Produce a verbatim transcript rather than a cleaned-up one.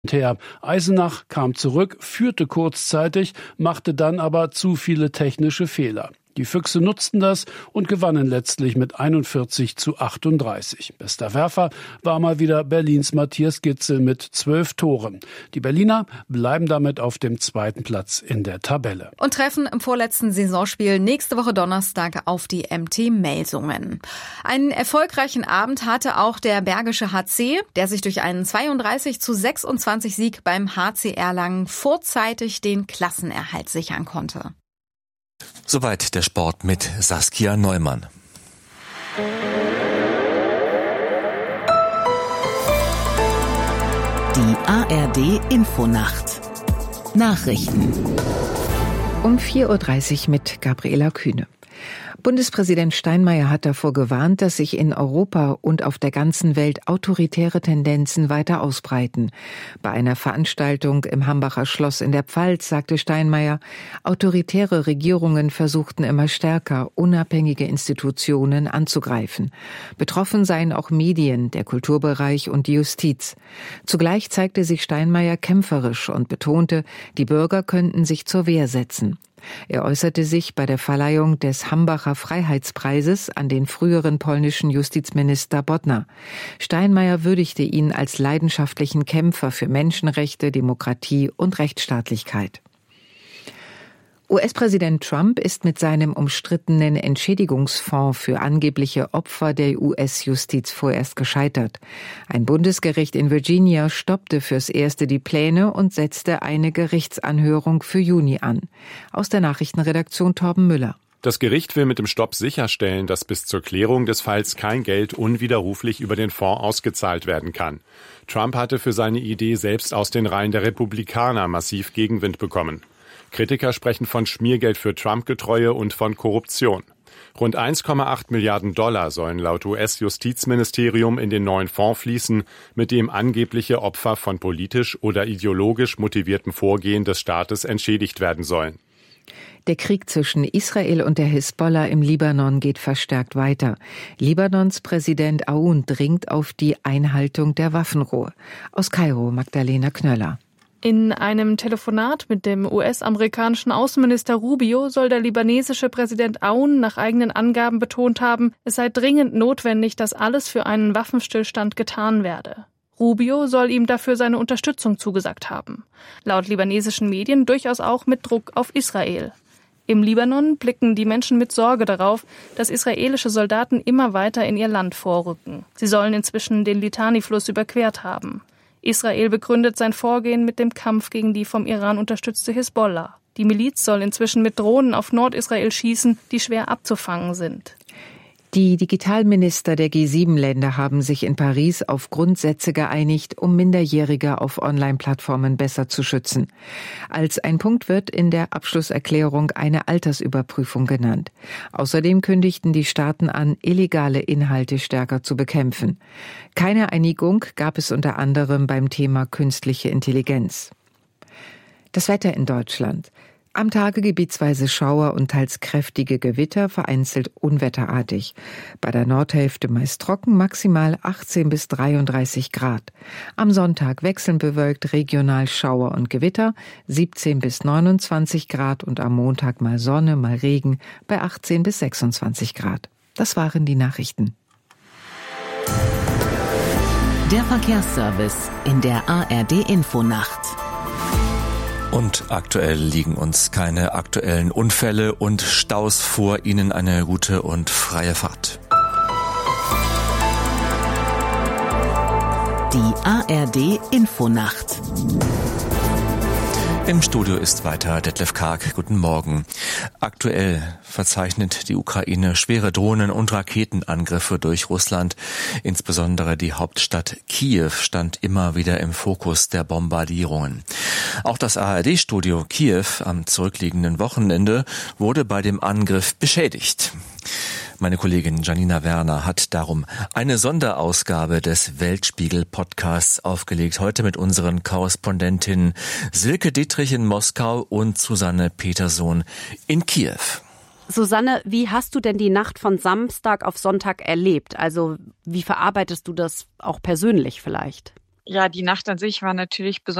her. Eisenach kam zurück, führte kurzzeitig, machte dann aber zu viele technische Fehler. Die Füchse nutzten das und gewannen letztlich mit einundvierzig zu achtunddreißig. Bester Werfer war mal wieder Berlins Matthias Gitzel mit zwölf Toren. Die Berliner bleiben damit auf dem zweiten Platz in der Tabelle. Und treffen im vorletzten Saisonspiel nächste Woche Donnerstag auf die M T Melsungen. Einen erfolgreichen Abend hatte auch der Bergische H C, der sich durch einen zweiunddreißig zu sechsundzwanzig Sieg beim H C Erlangen vorzeitig den Klassenerhalt sichern konnte. Soweit der Sport mit Saskia Neumann. Die A R D Infonacht. Nachrichten. Um vier Uhr dreißig mit Gabriela Kühne. Bundespräsident Steinmeier hat davor gewarnt, dass sich in Europa und auf der ganzen Welt autoritäre Tendenzen weiter ausbreiten. Bei einer Veranstaltung im Hambacher Schloss in der Pfalz sagte Steinmeier, autoritäre Regierungen versuchten immer stärker, unabhängige Institutionen anzugreifen. Betroffen seien auch Medien, der Kulturbereich und die Justiz. Zugleich zeigte sich Steinmeier kämpferisch und betonte, die Bürger könnten sich zur Wehr setzen. Er äußerte sich bei der Verleihung des Hambacher Freiheitspreises an den früheren polnischen Justizminister Bodnar. Steinmeier würdigte ihn als leidenschaftlichen Kämpfer für Menschenrechte, Demokratie und Rechtsstaatlichkeit. U S-Präsident Trump ist mit seinem umstrittenen Entschädigungsfonds für angebliche Opfer der U S-Justiz vorerst gescheitert. Ein Bundesgericht in Virginia stoppte fürs Erste die Pläne und setzte eine Gerichtsanhörung für Juni an. Aus der Nachrichtenredaktion Torben Müller. Das Gericht will mit dem Stopp sicherstellen, dass bis zur Klärung des Falls kein Geld unwiderruflich über den Fonds ausgezahlt werden kann. Trump hatte für seine Idee selbst aus den Reihen der Republikaner massiv Gegenwind bekommen. Kritiker sprechen von Schmiergeld für Trump-Getreue und von Korruption. Rund eins Komma acht Milliarden Dollar sollen laut U S-Justizministerium in den neuen Fonds fließen, mit dem angebliche Opfer von politisch oder ideologisch motiviertem Vorgehen des Staates entschädigt werden sollen. Der Krieg zwischen Israel und der Hisbollah im Libanon geht verstärkt weiter. Libanons Präsident Aoun dringt auf die Einhaltung der Waffenruhe. Aus Kairo Magdalena Knöller. In einem Telefonat mit dem U S-amerikanischen Außenminister Rubio soll der libanesische Präsident Aoun nach eigenen Angaben betont haben, es sei dringend notwendig, dass alles für einen Waffenstillstand getan werde. Rubio soll ihm dafür seine Unterstützung zugesagt haben. Laut libanesischen Medien durchaus auch mit Druck auf Israel. Im Libanon blicken die Menschen mit Sorge darauf, dass israelische Soldaten immer weiter in ihr Land vorrücken. Sie sollen inzwischen den Litani-Fluss überquert haben. Israel begründet sein Vorgehen mit dem Kampf gegen die vom Iran unterstützte Hisbollah. Die Miliz soll inzwischen mit Drohnen auf Nordisrael schießen, die schwer abzufangen sind. Die Digitalminister der G sieben Länder haben sich in Paris auf Grundsätze geeinigt, um Minderjährige auf Online-Plattformen besser zu schützen. Als ein Punkt wird in der Abschlusserklärung eine Altersüberprüfung genannt. Außerdem kündigten die Staaten an, illegale Inhalte stärker zu bekämpfen. Keine Einigung gab es unter anderem beim Thema künstliche Intelligenz. Das Wetter in Deutschland. Am Tage gebietsweise Schauer und teils kräftige Gewitter, vereinzelt unwetterartig. Bei der Nordhälfte meist trocken, maximal achtzehn bis dreiunddreißig Grad. Am Sonntag wechselnd bewölkt, regional Schauer und Gewitter, siebzehn bis neunundzwanzig Grad und am Montag mal Sonne, mal Regen bei achtzehn bis sechsundzwanzig Grad. Das waren die Nachrichten. Der Verkehrsservice in der A R D Infonacht. Und aktuell liegen uns keine aktuellen Unfälle und Staus vor. Ihnen eine gute und freie Fahrt. Die A R D Infonacht. Im Studio ist weiter Detlef Karg. Guten Morgen. Aktuell verzeichnet die Ukraine schwere Drohnen- und Raketenangriffe durch Russland. Insbesondere die Hauptstadt Kiew stand immer wieder im Fokus der Bombardierungen. Auch das A R D-Studio Kiew am zurückliegenden Wochenende wurde bei dem Angriff beschädigt. Meine Kollegin Janina Werner hat darum eine Sonderausgabe des Weltspiegel-Podcasts aufgelegt. Heute mit unseren Korrespondentinnen Silke Dietrich in Moskau und Susanne Petersohn in Kiew. Susanne, wie hast du denn die Nacht von Samstag auf Sonntag erlebt? Also wie verarbeitest du das auch persönlich vielleicht? Ja, die Nacht an sich war natürlich besonders